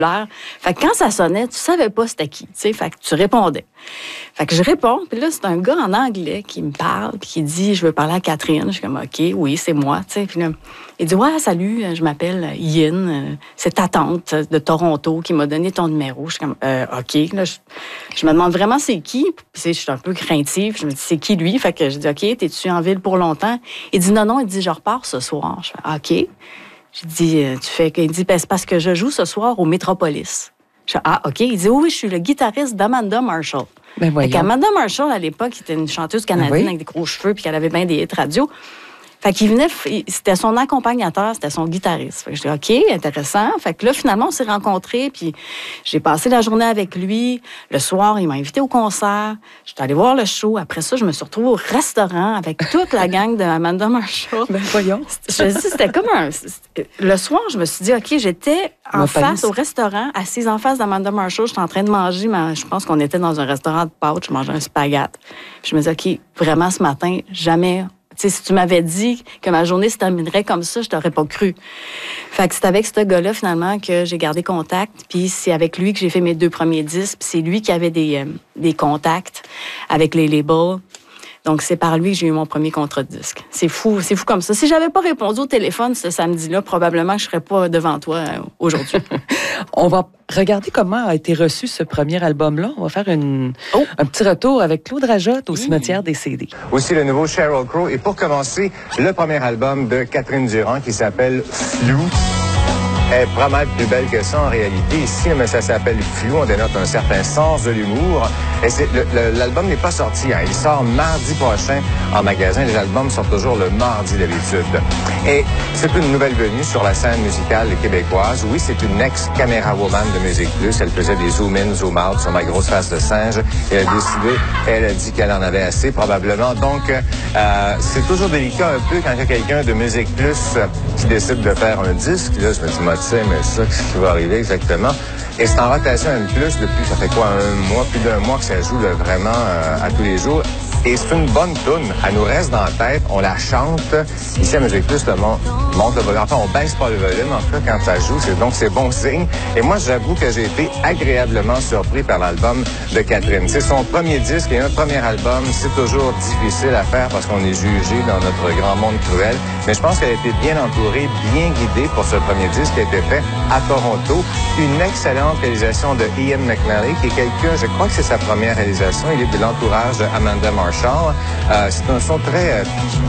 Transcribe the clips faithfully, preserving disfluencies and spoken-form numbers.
Fait que quand ça sonnait, tu savais pas c'était qui, tu sais, fait que tu répondais. Fait que je réponds, puis là, c'est un gars en anglais qui me parle, puis qui dit « Je veux parler à Catherine ». Je suis comme « OK, oui, c'est moi », tu sais. Puis là, il dit « Ouais, salut, je m'appelle Ian, c'est ta tante de Toronto qui m'a donné ton numéro ». Je suis comme euh, « OK ». Là, je, je me demande vraiment c'est qui, puis je suis un peu craintive, je me dis « C'est qui lui ?» Fait que je dis « OK, t'es-tu en ville pour longtemps ?» Il dit « Non, non », il dit « Je repars ce soir ». Je fais « OK ». J'ai dit, tu fais, il dit, ben, c'est parce que je joue ce soir au Métropolis. Je fais, ah, OK. Il dit, oui, oui, je suis le guitariste d'Amanda Marshall. Ben voyons. Amanda Marshall, à l'époque, était une chanteuse canadienne ben oui. avec des gros cheveux, puis qu'elle avait bien des hits radio. Fait qu'il venait, c'était son accompagnateur, c'était son guitariste. Fait que je dis, OK, intéressant. Fait que là, finalement, on s'est rencontrés, puis j'ai passé la journée avec lui. Le soir, il m'a invité au concert. J'étais allée voir le show. Après ça, je me suis retrouvée au restaurant avec toute la gang de Amanda Marshall. Ben voyons. Je dis, c'était comme un... Le soir, je me suis dit, OK, j'étais en face au restaurant, assise en face d'Amanda Marshall. J'étais en train de manger, mais je pense qu'on était dans un restaurant de pâtes. Je mangeais un spaghette. Puis je me dis, OK, vraiment, ce matin, jamais... Tu sais, si tu m'avais dit que ma journée se terminerait comme ça, je t'aurais pas cru. Fait que c'est avec ce gars-là, finalement, que j'ai gardé contact. Puis c'est avec lui que j'ai fait mes deux premiers disques. Puis c'est lui qui avait des, euh, des contacts avec les labels. Donc, c'est par lui que j'ai eu mon premier contrat de disque. C'est fou, c'est fou comme ça. Si j'avais pas répondu au téléphone ce samedi-là, probablement que je serais pas devant toi euh, aujourd'hui. On va regarder comment a été reçu ce premier album-là. On va faire une, oh. un petit retour avec Claude Rajotte au mmh. cimetière des C D. Aussi le nouveau Sheryl Crow. Et pour commencer, le premier album de Catherine Durand qui s'appelle Flou. Elle est vraiment plus belle que ça en réalité. Ici, mais ça s'appelle Flou. On dénote un certain sens de l'humour. Et c'est, le, le, l'album n'est pas sorti. Hein. Il sort mardi prochain en magasin. Les albums sortent toujours le mardi d'habitude. Et c'est une nouvelle venue sur la scène musicale québécoise. Oui, c'est une ex-caméra woman de Musique Plus. Elle faisait des zoom-in, zoom-out sur ma grosse face de singe. Et elle a décidé, elle a dit qu'elle en avait assez probablement. Donc, euh, c'est toujours délicat un peu quand il y a quelqu'un de Musique Plus qui décide de faire un disque. Là, je me dis, moi, tu sais, mais ça, qu'est-ce qui va arriver exactement? Et c'est en rotation M plus depuis, ça fait quoi, un mois, plus d'un mois que ça joue là, vraiment euh, à tous les jours. Et c'est une bonne toune. Elle nous reste dans la tête, on la chante. Ici, à Musique Plus, le monde monte le volume. Enfin, on baisse pas le volume, en tout cas, quand ça joue. C'est, donc, c'est bon signe. Et moi, j'avoue que j'ai été agréablement surpris par l'album de Catherine. C'est son premier disque et un premier album. C'est toujours difficile à faire parce qu'on est jugé dans notre grand monde cruel. Mais je pense qu'elle a été bien entourée, bien guidée pour ce premier disque qui a été fait à Toronto. Une excellente réalisation de Ian McNally, qui est quelqu'un, je crois que c'est sa première réalisation. Il est de l'entourage de Amanda Marshall. Euh, c'est un son très,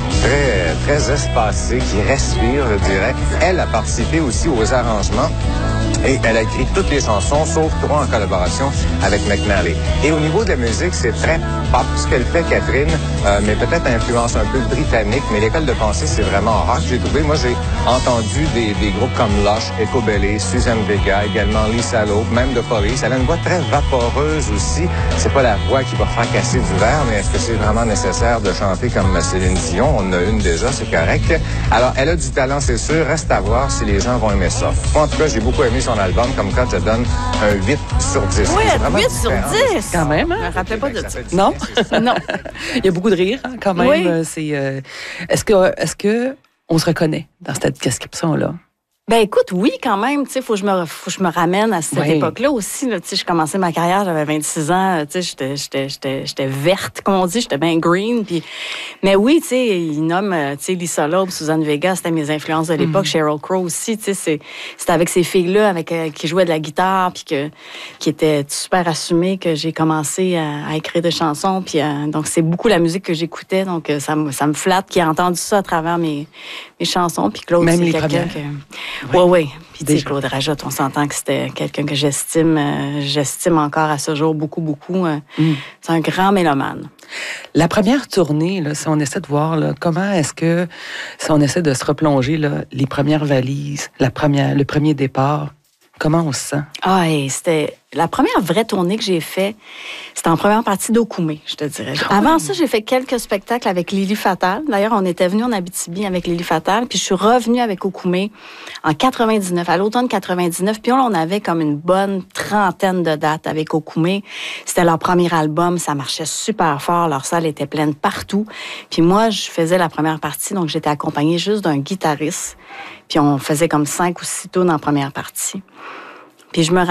très, très espacé, qui respire, je dirais. Elle a participé aussi aux arrangements. Et elle a écrit toutes les chansons, sauf trois en collaboration avec McNally. Et au niveau de la musique, c'est très pop, ce qu'elle fait, Catherine, euh, mais peut-être influence un peu britannique. Mais l'école de pensée, c'est vraiment rock, j'ai trouvé. Moi, j'ai entendu des, des groupes comme Lush, Echo Belly, Suzanne Vega, également Lisa Loeb, même The Police. Elle a une voix très vaporeuse aussi. C'est pas la voix qui va faire casser du verre, mais est-ce que c'est vraiment nécessaire de chanter comme Céline Dion? On en a une déjà, c'est correct. Alors, elle a du talent, c'est sûr. Reste à voir si les gens vont aimer ça. Moi, en tout cas, j'ai beaucoup aimé son album, comme quand je donne un huit sur dix. Oui, huit sur dix! Quand même, hein? Je me rappelais pas de ça. Non? Non. Il y a beaucoup de rire, hein, quand même. Oui. C'est, euh, est-ce que, est-ce que on se reconnaît dans cette description-là? Ben écoute, oui, quand même, tu sais, faut que je me faut que je me ramène à cette oui. époque-là aussi, là, tu sais, je commençais ma carrière, j'avais vingt-six ans, tu sais, j'étais j'étais j'étais j'étais verte, comme on dit, j'étais bien green, puis mais oui, tu sais, il nomme, tu sais, Lisa Loeb, Suzanne Vega, c'était mes influences de l'époque, mm-hmm. Sheryl Crow aussi, tu sais, c'est c'était avec ces filles-là avec euh, qui jouaient de la guitare puis que qui étaient super assumées que j'ai commencé à, à écrire des chansons, puis euh, donc c'est beaucoup la musique que j'écoutais, donc euh, ça me ça me flatte qu'il ait entendu ça à travers mes mes chansons, puis Claude, même c'est les quelqu'un premières. que oui, oui. Ouais. Puis, tu sais, Claude Rajotte, on s'entend que c'était quelqu'un que j'estime, euh, j'estime encore à ce jour beaucoup, beaucoup. Euh, mm. C'est un grand mélomane. La première tournée, là, si on essaie de voir, là, comment est-ce que, si on essaie de se replonger, là, les premières valises, la première, le premier départ, comment on se sent? Ah, et c'était la première vraie tournée que j'ai faite, c'était en première partie d'Okoumé, je te dirais. Oh. Avant ça, j'ai fait quelques spectacles avec Lily Fatal. D'ailleurs, on était venus en Abitibi avec Lily Fatal, puis je suis revenue avec Okoumé en quatre-vingt-dix-neuf, à l'automne quatre-vingt-dix-neuf. Puis on avait comme une bonne trentaine de dates avec Okoumé. C'était leur premier album, ça marchait super fort, leur salle était pleine partout. Puis moi, je faisais la première partie, donc j'étais accompagnée juste d'un guitariste. Puis on faisait comme cinq ou six tours en première partie. Puis je me